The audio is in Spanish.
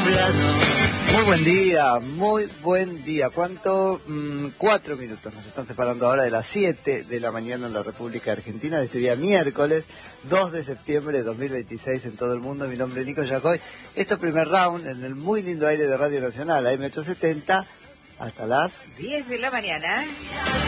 Muy buen día, muy buen día. ¿Cuánto? 4 minutos nos están separando ahora de las 7 de la mañana en la República Argentina, de este día miércoles 2 de septiembre de 2026 en todo el mundo. Mi nombre es Nico Yacoy. Esto es Primer Round en el muy lindo aire de Radio Nacional, AM870, hasta las 10 de la mañana.